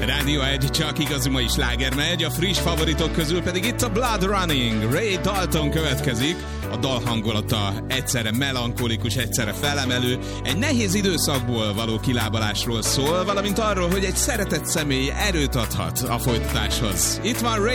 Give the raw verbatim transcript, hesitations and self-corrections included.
Rádió egy, csak igazi mai sláger megy, a friss favoritok közül pedig itt a Blood Running. Ray Dalton következik, a dal hangulata egyszerre melankolikus, egyszerre felemelő, egy nehéz időszakból való kilábalásról szól, valamint arról, hogy egy szeretett személy erőt adhat a folytatáshoz. Itt van Ray